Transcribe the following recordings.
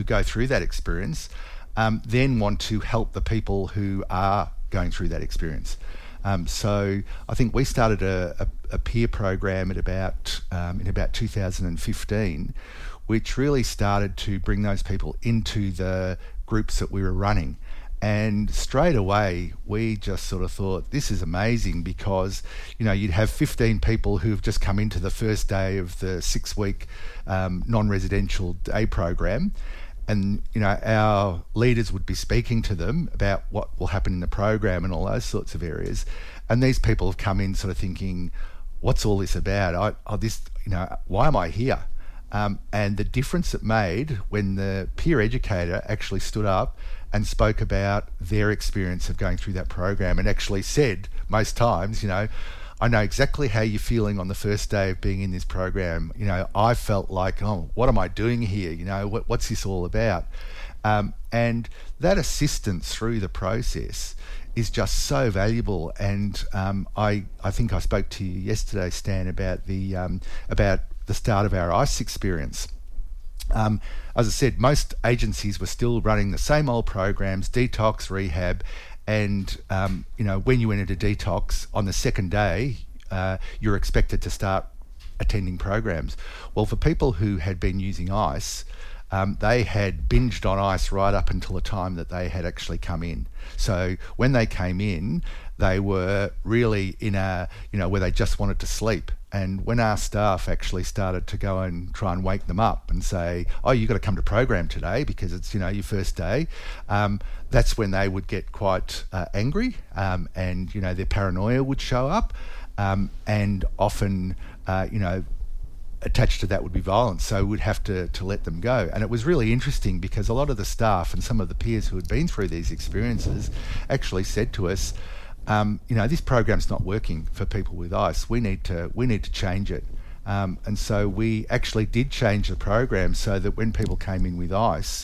go through that experience then want to help the people who are going through that experience. So I think we started a peer program at in about 2015, which really started to bring those people into the groups that we were running. And straight away, we just sort of thought, this is amazing, because, you'd have 15 people who've just come into the first day of the 6-week non-residential day program. And, our leaders would be speaking to them about what will happen in the program and all those sorts of areas. And these people have come in sort of thinking, what's all this about? Why am I here? And the difference it made when the peer educator actually stood up and spoke about their experience of going through that program, and actually said most times, I know exactly how you're feeling on the first day of being in this program. I felt like, oh, what am I doing here? What's this all about? And that assistance through the process is just so valuable. And I think I spoke to you yesterday, Stan, about the start of our ICE experience. As I said, most agencies were still running the same old programs, detox, rehab, and when you went into detox on the second day, you're expected to start attending programs. Well, for people who had been using ICE, they had binged on ICE right up until the time that they had actually come in. So when they came in, they were really in where they just wanted to sleep. And when our staff actually started to go and try and wake them up and say, oh, you've got to come to program today because it's, your first day, that's when they would get quite angry, and, their paranoia would show up, and often, attached to that would be violence. So we'd have to let them go. And it was really interesting because a lot of the staff and some of the peers who had been through these experiences actually said to us, this program's not working for people with ICE. We need to change it. And so we actually did change the program so that when people came in with ICE,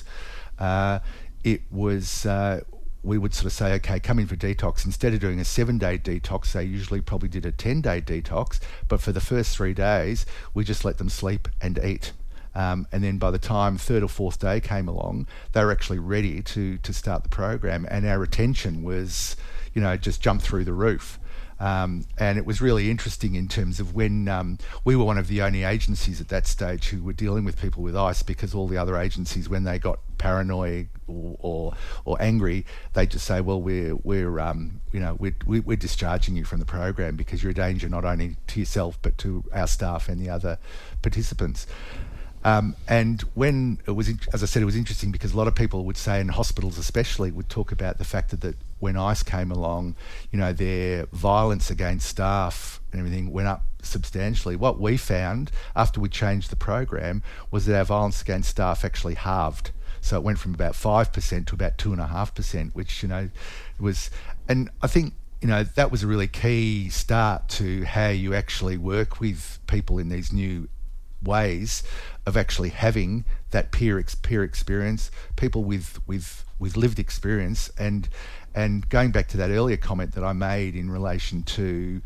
it was we would sort of say, okay, come in for detox. Instead of doing a 7-day detox, they usually probably did a 10-day detox. But for the first 3 days, we just let them sleep and eat. And then by the time third or fourth day came along, they were actually ready to start the program. And our retention was, just jumped through the roof. And it was really interesting in terms of when we were one of the only agencies at that stage who were dealing with people with ICE, because all the other agencies, when they got paranoid or angry, they just say, well, we're discharging you from the program because you're a danger not only to yourself but to our staff and the other participants. And when it was, as I said, it was interesting because a lot of people would say, in hospitals especially, would talk about the fact that when ICE came along, their violence against staff and everything went up substantially. What we found after we changed the program was that our violence against staff actually halved. So it went from about 5% to about 2.5%, which, was, and I think, that was a really key start to how you actually work with people in these new ways of actually having that peer experience, people with lived experience, and going back to that earlier comment that I made in relation to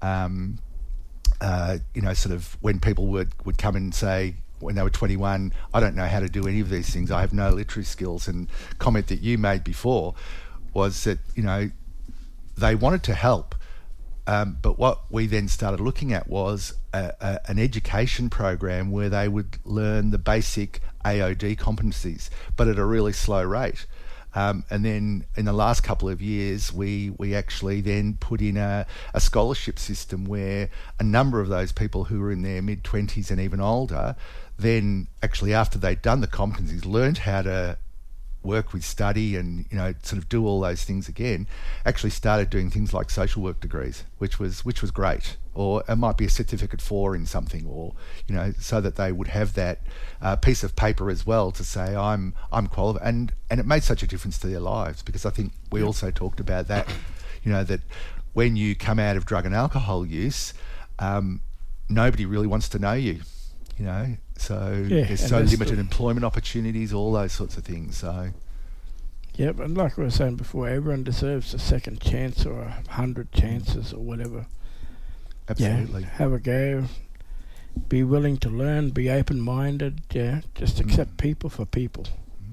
sort of when people would come and say when they were 21, I don't know how to do any of these things, I have no literary skills, and comment that you made before was that they wanted to help. But what we then started looking at was an education program where they would learn the basic AOD competencies, but at a really slow rate. And then in the last couple of years, we actually then put in a scholarship system where a number of those people who were in their mid-20s and even older, then actually after they'd done the competencies, learned how to work with study and sort of do all those things again, actually started doing things like social work degrees, which was great. Or it might be a certificate 4 in something, or so that they would have that piece of paper as well to say I'm qualified, and it made such a difference to their lives, because I think we also talked about that, that when you come out of drug and alcohol use, nobody really wants to know you. So there's so limited employment opportunities, all those sorts of things. So, yep, and like I was saying before, everyone deserves a second chance or 100 chances or whatever. Absolutely. Yeah, have a go. Be willing to learn. Be open-minded. Yeah, just accept people for people.